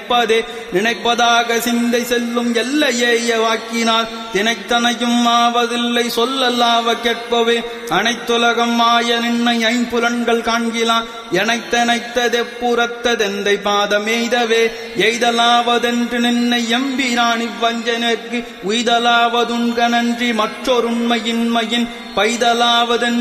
நினைப்பதே நினைப்பதாக சிந்தை செல்லும் எல்லையேய வாக்கினால் தினைத்தனையும் ஆவதில்லை சொல்லல்லாவ கேட்பவே அனைத்துலகம் ஆய நின்னை ஐம்புலன்கள் காண்கிலான் எனைத்தனைத்ததெப்புறத்ததெந்தை பாதமெய்தவே எய்தலாவதென்று நின்னை எம்பிரான் இவ்வஞ்சனர்க்கு உய்தலாவதுண்கனன்றி மற்றொருண்மையின்மையின் பைதலாவதென்று